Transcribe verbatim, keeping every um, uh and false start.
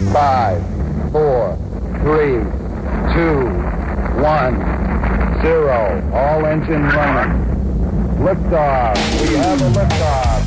Five, four, three, two, one, zero. All engine running. Liftoff. We have a liftoff.